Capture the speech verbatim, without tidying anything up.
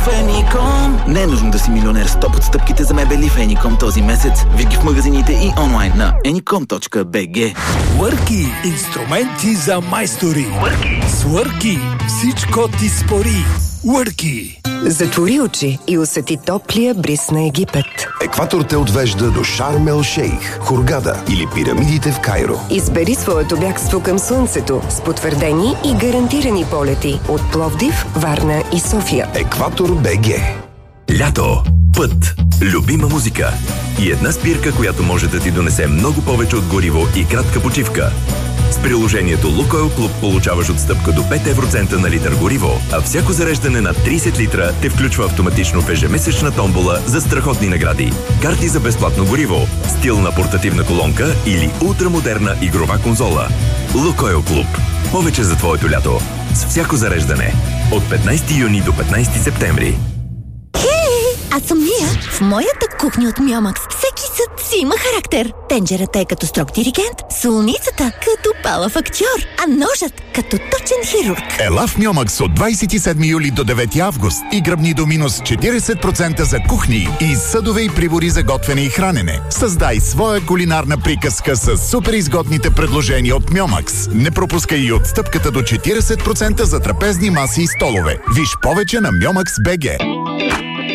Еником. Не е нужно да си милионер. Стоп отстъпките за мебели в Еником този месец. Виж в магазините и онлайн на еником точка би джи. Върки, инструменти за майстори. Върки. С Върки всичко ти спори. Върки. Затвори очи и усети топлия бриз на Египет. Екватор те отвежда до Шарм ел Шейх, Хургада или пирамидите в Кайро. Избери своето бягство към слънцето с потвърдени и гарантирани полети от Пловдив, Варна и София. Екватор БГ. Лято, път, любима музика и една спирка, която може да ти донесе много повече от гориво и кратка почивка. С приложението Лукойл Клуб получаваш отстъпка до пет евроцента на литър гориво, а всяко зареждане на трийсет литра те включва автоматично в ежемесечна томбола за страхотни награди. Карти за безплатно гориво, стилна портативна колонка или ултрамодерна игрова конзола. Лукойл Клуб. Повече за твоето лято. С всяко зареждане. От петнайсети юни до петнайсети септември. Аз съм Мия. В моята кухня от Миомакс всеки съд си има характер. Тенджерата е като строг диригент, солницата като палав актьор, а ножът като точен хирург. Ела в Миомакс от двайсет и седми юли до девети август и гръбни до минус четирийсет процента за кухни и съдове и прибори за готвене и хранене. Създай своя кулинарна приказка с супер изгодните предложения от Миомакс. Не пропускай и отстъпката до четирийсет процента за трапезни маси и столове. Виж повече на Миомакс точка би джи.